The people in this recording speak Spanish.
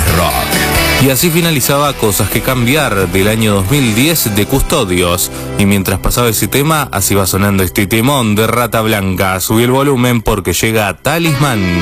rock. Y así finalizaba Cosas que cambiar del año 2010 de Custodios. Y mientras pasaba ese tema, así va sonando este temón de Rata Blanca. Subí el volumen porque llega Talismán.